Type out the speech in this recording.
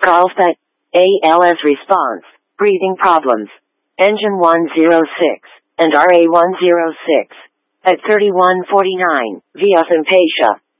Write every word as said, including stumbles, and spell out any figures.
Carlsbad, A L S response, breathing problems, engine one oh six, and R A one oh six. At thirty-one forty-nine, via Sympatia.